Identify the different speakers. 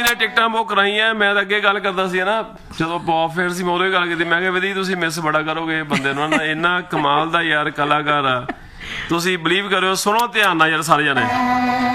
Speaker 1: ਦੀਆਂ ਟਿਕਟਾਂ ਬੁੱਕ ਕਰਾਈਆਂ। ਮੈਂ ਤਾਂ ਅੱਗੇ ਗੱਲ ਕਰਦਾ ਸੀ ਨਾ, ਜਦੋਂ ਪੌਪ ਫੇਅਰ ਸੀ ਮੈਂ ਉਦੋਂ ਗੱਲ ਕੀਤੀ, ਮੈਂ ਕਿਹਾ ਵੀਰ ਤੁਸੀਂ ਮਿਸ ਬੜਾ ਕਰੋਗੇ ਬੰਦੇ ਨੂੰ ਨਾ, ਇੰਨਾ ਕਮਾਲ ਦਾ ਯਾਰ ਕਲਾਕਾਰ ਆ। ਤੁਸੀਂ ਬਿਲੀਵ ਕਰਿਓ, ਸੁਣੋ ਧਿਆਨ ਨਾਲ ਯਾਰ ਸਾਰੇ ਜਣੇ।